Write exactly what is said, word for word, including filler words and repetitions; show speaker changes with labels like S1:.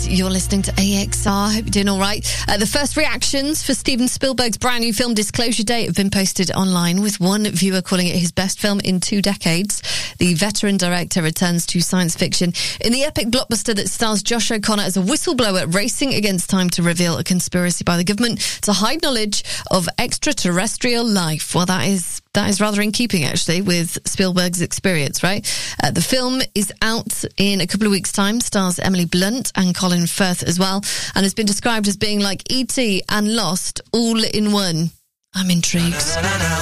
S1: You're listening to A X R. Hope you're doing all right. Uh, the first reactions for Steven Spielberg's brand new film Disclosure Day have been posted online, with one viewer calling it his best film in two decades. The veteran director returns to science fiction in the epic blockbuster that stars Josh O'Connor as a whistleblower racing against time to reveal a conspiracy by the government to hide knowledge of extraterrestrial life. Well, that is that is rather in keeping, actually, with Spielberg's experience, right? Uh, the film is out in a couple of weeks' time, stars Emily Blunt and Colin Firth as well, and has been described as being like E T and Lost all in one. I'm intrigued.